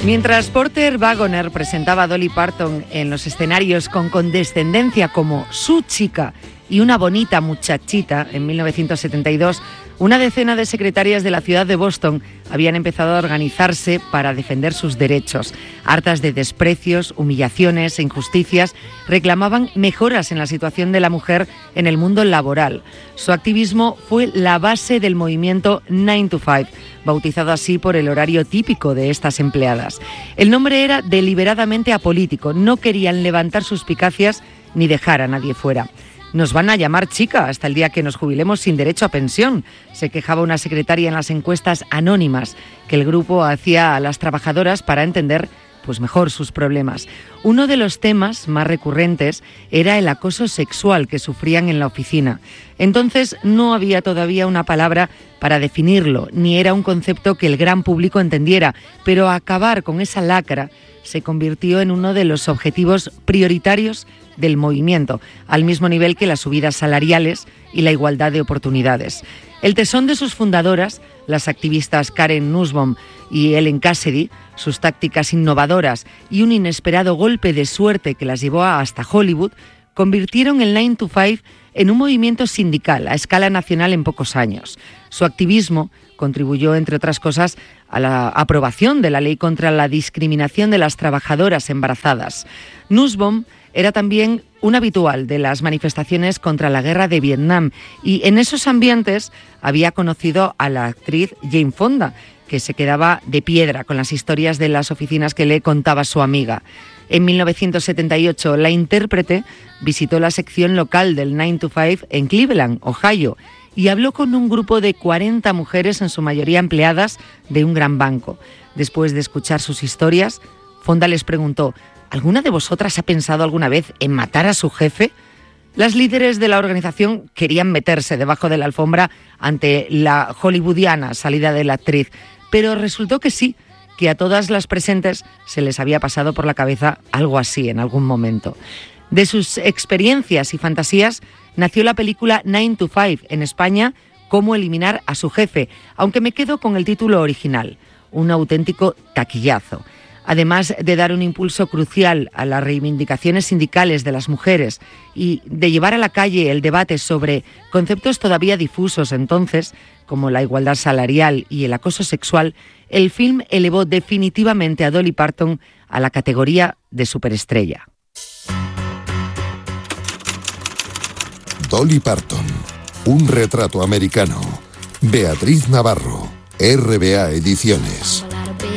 Mientras Porter Wagoner presentaba a Dolly Parton en los escenarios con condescendencia como su chica y una bonita muchachita en 1972, una decena de secretarias de la ciudad de Boston habían empezado a organizarse para defender sus derechos. Hartas de desprecios, humillaciones e injusticias, reclamaban mejoras en la situación de la mujer en el mundo laboral. Su activismo fue la base del movimiento 9 to 5, bautizado así por el horario típico de estas empleadas. El nombre era deliberadamente apolítico, no querían levantar suspicacias ni dejar a nadie fuera. Nos van a llamar chica hasta el día que nos jubilemos sin derecho a pensión, se quejaba una secretaria en las encuestas anónimas que el grupo hacía a las trabajadoras para entender pues mejor sus problemas. Uno de los temas más recurrentes era el acoso sexual que sufrían en la oficina. Entonces no había todavía una palabra para definirlo, ni era un concepto que el gran público entendiera, pero acabar con esa lacra se convirtió en uno de los objetivos prioritarios del movimiento, al mismo nivel que las subidas salariales y la igualdad de oportunidades. El tesón de sus fundadoras, las activistas Karen Nussbaum y Ellen Cassidy, sus tácticas innovadoras y un inesperado golpe de suerte que las llevó hasta Hollywood, convirtieron el 9 to 5 en un movimiento sindical a escala nacional en pocos años. Su activismo contribuyó, entre otras cosas, a la aprobación de la ley contra la discriminación de las trabajadoras embarazadas. Nussbaum era también un habitual de las manifestaciones contra la guerra de Vietnam y en esos ambientes había conocido a la actriz Jane Fonda, que se quedaba de piedra con las historias de las oficinas que le contaba su amiga. En 1978, la intérprete visitó la sección local del 9 to 5 en Cleveland, Ohio, y habló con un grupo de 40 mujeres, en su mayoría empleadas de un gran banco. Después de escuchar sus historias, Fonda les preguntó: ¿alguna de vosotras ha pensado alguna vez en matar a su jefe? Las líderes de la organización querían meterse debajo de la alfombra ante la hollywoodiana salida de la actriz, pero resultó que sí, que a todas las presentes se les había pasado por la cabeza algo así en algún momento. De sus experiencias y fantasías nació la película 9 to 5, en España, Cómo eliminar a su jefe, aunque me quedo con el título original, un auténtico taquillazo. Además de dar un impulso crucial a las reivindicaciones sindicales de las mujeres y de llevar a la calle el debate sobre conceptos todavía difusos entonces, como la igualdad salarial y el acoso sexual, el film elevó definitivamente a Dolly Parton a la categoría de superestrella. Dolly Parton, un retrato americano. Beatriz Navarro, RBA Ediciones.